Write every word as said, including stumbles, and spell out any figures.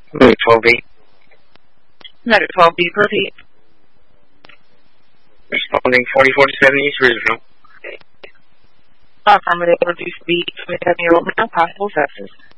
Medic twelve B. Medic twelve B, proceed. Responding forty forty-seven East Ridgeville. Affirmative, reduce speed, twenty-seven-year-old male, possible sepsis.